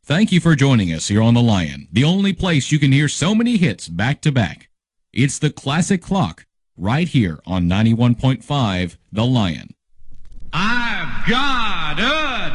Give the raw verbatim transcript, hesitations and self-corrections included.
Thank you for joining us here on The Lion, the only place you can hear so many hits back to back. It's the Classic Clock, right here on ninety-one point five The Lion. I've got a